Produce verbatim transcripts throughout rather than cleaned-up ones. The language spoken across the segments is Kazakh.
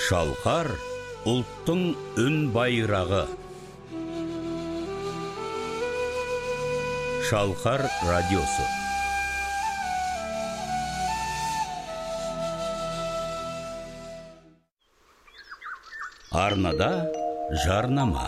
Шалқар ұлттың үн байрағы. Шалқар радиосы. Арнада жарнама.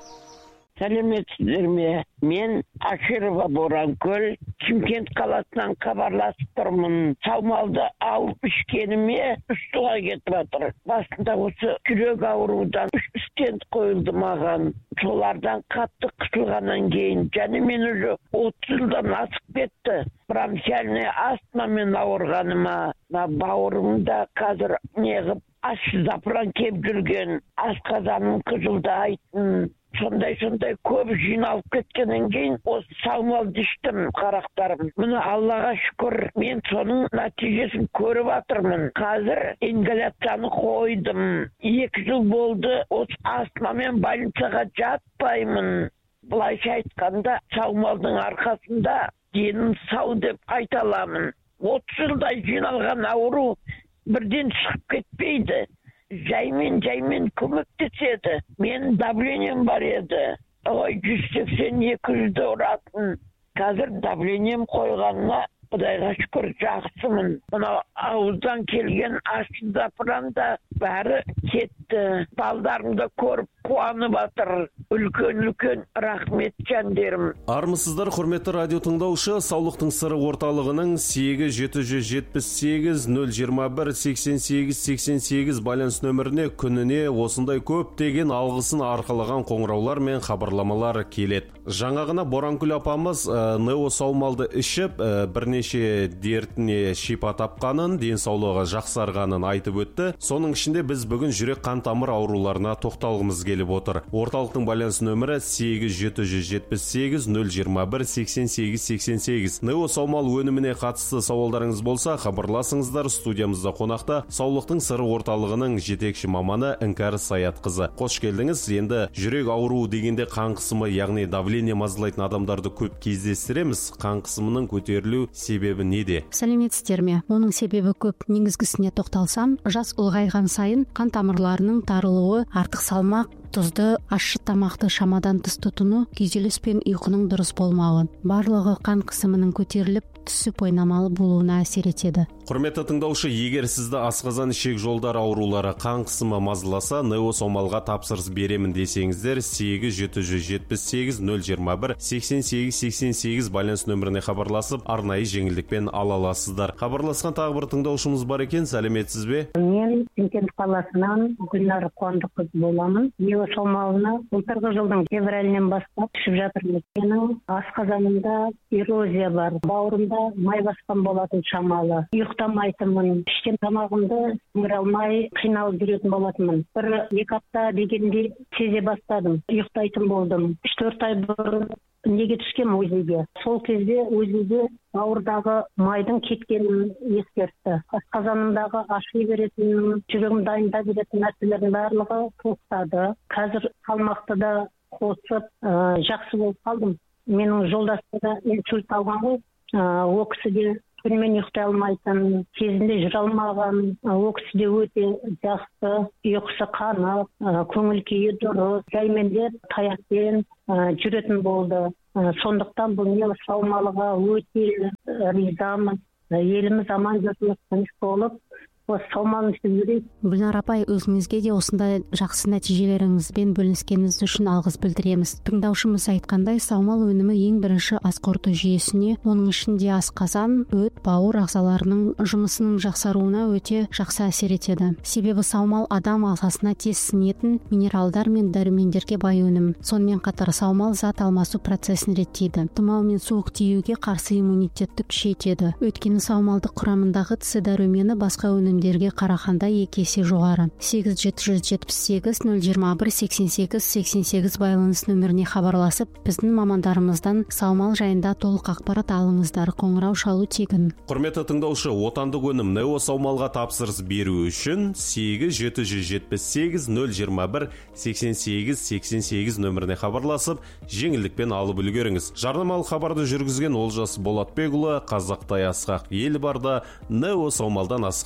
Сәлеметсіздер ме? Мен Аширова Боранкөл, Шымкент қаласынан хабарласып тұрмын. Саумалды алып ішкеніме үстіға кетіп жатыр. Басында осы жүрек аурудан үш стенд қойылды маған. Солардан қатты қысылғаннан кейін, және мен уже отыз жылдан асып кетті. Бронхиальный астмамен ауырғаныма, бауырымда қазір неғып аш запыран кеп жүрген, асқазаным қызылдайтын. Сондай-сондай көп жиналып кеткеннен кейін осы саумалды іштім, қарақтарым. Міне Аллаға шүкір, мен соның нәтижесін көріп жатырмын. Қазір ингаляцияны қойдым. Екі жыл болды, осы астмамен больницаға жатпаймын. Былайша айтқанда, саумалдың арқасында денім сау деп айта аламын. отыз жылдай жиналған ауру бірден шығып кетпейді. Жаймен-жаймен көмектеседі. Мен давлением бар еді. Ой, жүз сексен екі жүзді ұратын. Қазір давлением қойғанына Құдайға шүкір жақсымын. Мына ауыздан келген ащы запыранда бәрі кетті. Балдарымды көріп қуанып жатыр. Үлкен-үлкен рахмет жандерім. Армысыздар, құрметті радио тыңдаушы. Саулықтың сыры орталығының сегіз жеті жүз жетпіс сегіз нөл жиырма бір сексен сегіз сексен сегіз байланыс нөміріне күніне осындай көптеген алғысын арқалаған қоңыраулар мен хабарламалар келеді. Жаңағына Боранкүл апамыз Нео саумалды ішіп, бірнеше дертіне шипа тапқанын, денсаулығы жақсарғанын айтып өтті. Соның ішінде біз бүгін жүрек қан тамыр ауруларына тоқталғымыз келіп отыр. Орталықтың байланыс нөмірі сегіз жеті жүз жетпіс сегіз нөл жиырма бір сексен сегіз сексен сегіз. Нео саумал өніміне қатысты сауалдарыңыз болса, хабарласыңыздар. Студиямызда қонақта Саулықтың сыры орталығының жетекші маманы Іңкәр Саятқызы. Қош келдіңіз. Енді жүрек ауруы дегенде қан қысымы, яғни давление мазалайтын адамдарды көп кездестіреміз. Қан қысымының көтерілу себебі неде? Сәлеметсіздер ме? Оның себебі көп. Негізгісіне тоқталсам, жас ұлғайған сайын қан тамырларының тарылуы, артық салмақ, тұзды, ащы тамақты шамадан тыс тұтыну, күйзеліс пен ұйқының дұрыс болмауы, барлығы қан қысымының көтеріліп, түсіп ойнамалы болуына әсер етеді. Құрметті тыңдаушы, егер сізді асқазан ішек жолдар аурулары, қан қысымы мазаласа, Нео саумалға тапсырыс беремін десеңіздер, сегіз жеті жүз жетпіс сегіз нөл жиырма бір сексен сегіз сексен сегіз байланыс нөміріне хабарласып, арнайы жеңілдікпен ала аласыздар. Хабарласқан тағы бір тыңдаушымыз бар екен. Сәлеметсіз бе? Мен Шымкент қаласынан Гүлнар Қуандыққызы боламын. Нео саумалына былтырғы жылдың февралінен бастап ішіп жатырмын. Менің асқазанымда эрозия бар. Бауырымда май басқан болатын шамалы. Ұйықтамайтынмын. Ішкен тамағымды сіңіре алмай қиналып жүретін болатынмын. Бір екі апта дегенде сезе бастадым. Ұйықтайтын болдым. үш төрт ай бұрын неге түскем өзіге. Сол кезде өзіге бауырдағы майдың кеткенін ескертті. Асқазанымдағы аши беретін, жүрегім дайында беретін нәрселердің барлығы тоқтады. Қазір салмақты да қосып, ә, жақсы болып қалдым. Менің жолдасы да инсульт алған ғой. О кісіде күнмен ұйықтай алмайтын, кезінде жүре алмаған, о кісіде өте жақсы, ұйқысы қанып, көңіл күйі дұрыс, жайменде таяқпен жүретін болды. Сондықтан бұл Нео саумалыға өте ризамын. Еліміз аман жұртымыз тыныш болып, осы саумалын ішіп жүрейік. Гүлнар апай, өзіңізге де осындай жақсы нәтижелеріңізбен бөліскеніңіз үшін алғыс білдіреміз. Тыңдаушымыз айтқандай, саумал өнімі ең бірінші ас қорыту жүйесіне, оның ішінде асқазан, өт, бауыр ағзаларының жұмысының жақсаруына өте жақсы әсер етеді. Себебі саумал адам ағзасына тез сіңетін минералдар мен дәрумендерге бай өнім. Сонымен қатар саумал зат алмасу процесін реттейді. Тұмау мен суық тиюге қарсы иммунитетті күшейтеді. Өйткені саумалдық құрамындағы с дәрумені басқа өнім өнімдерге қарағанда екі есе жоғары. сегіз жеті жүз жетпіс сегіз нөл жиырма бір сексен сегіз сексен сегіз байланыс нөміріне хабарласып, біздің мамандарымыздан саумал жайында толық ақпарат алыңыздар. Қоңырау шалу тегін. Құрметті тыңдаушы, отандық өнім Нео саумалға тапсырыс беру үшін сегіз жеті жүз жетпіс сегіз нөл жиырма бір сексен сегіз сексен сегіз нөміріне хабарласып, жеңілдікпен алып үлгеріңіз. Жарнамалық хабарды жүргізген Олжас Болатбекұлы, Қазақтай асқақ ел барда, Нео саумалдан асқан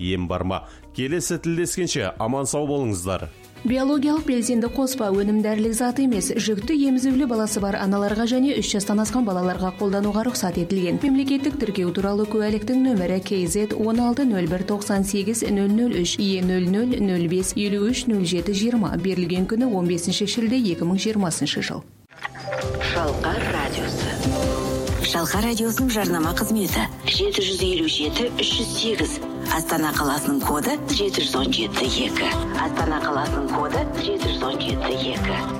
ем бар ма? Келесі тілдескенше аман сау болыңыздар. Биологиялық белсенді қоспа өнім дәрілік зат емес, жүкті емізулі баласы бар аналарға және үш жастан асқан балаларға қолдануға рұқсат етілген. Мемлекеттік тіркеу туралы куәліктің нөмірі кей зет он алты нөл бір тоқсан сегіз нөл нөл үш е нөл нөл нөл бес елу үш нөл жеті жиырма берілген күні он бесінші шілде екі мың жиырмасыншы жыл. Шалқар радиосы. Шалқар радиосының жарнама қызметі жеті жүз елу жеті үш жүз сегіз. Астана қаласының коды жеті жүз он жеті екі. Астана қаласының коды жеті жүз он жеті екі.